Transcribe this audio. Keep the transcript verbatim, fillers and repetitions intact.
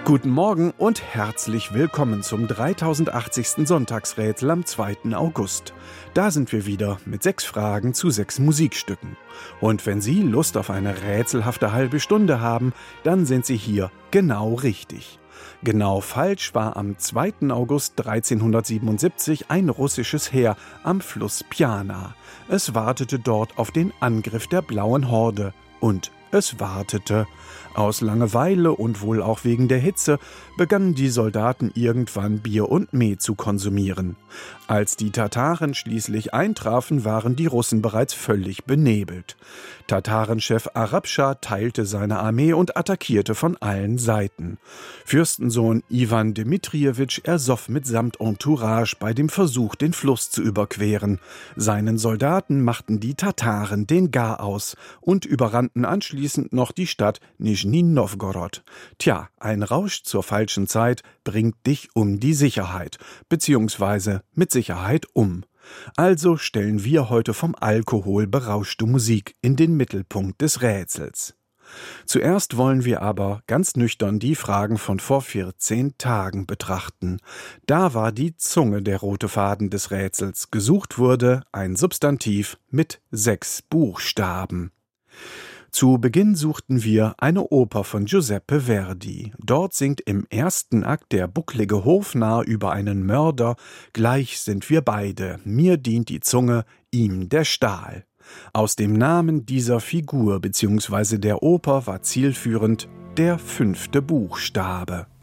Guten Morgen und herzlich willkommen zum dreitausendachtzigsten Sonntagsrätsel am zweiten August. Da sind wir wieder mit sechs Fragen zu sechs Musikstücken. Und wenn Sie Lust auf eine rätselhafte halbe Stunde haben, dann sind Sie hier genau richtig. Genau falsch war am zweiten August dreizehnhundertsiebenundsiebzig ein russisches Heer am Fluss Pjana. Es wartete dort auf den Angriff der Blauen Horde. Und es wartete. Aus Langeweile und wohl auch wegen der Hitze begannen die Soldaten irgendwann Bier und Met zu konsumieren. Als die Tataren schließlich eintrafen, waren die Russen bereits völlig benebelt. Tatarenchef Arabschah teilte seine Armee und attackierte von allen Seiten. Fürstensohn Iwan Dmitrijewitsch ersoff mitsamt Entourage bei dem Versuch, den Fluss zu überqueren. Seinen Soldaten machten die Tataren den Garaus und überrannten anschließend noch die Stadt Nischni Nowgorod. Tja, ein Rausch zur falschen Zeit bringt dich um die Sicherheit, beziehungsweise mit Sicherheit um. Also stellen wir heute vom Alkohol berauschte Musik in den Mittelpunkt des Rätsels. Zuerst wollen wir aber ganz nüchtern die Fragen von vor vierzehn Tagen betrachten. Da war die Zunge der rote Faden des Rätsels. Gesucht wurde ein Substantiv mit sechs Buchstaben. Zu Beginn suchten wir eine Oper von Giuseppe Verdi. Dort singt im ersten Akt der bucklige Hofnarr über einen Mörder: »Gleich sind wir beide, mir dient die Zunge, ihm der Stahl.« Aus dem Namen dieser Figur bzw. der Oper war zielführend der fünfte Buchstabe.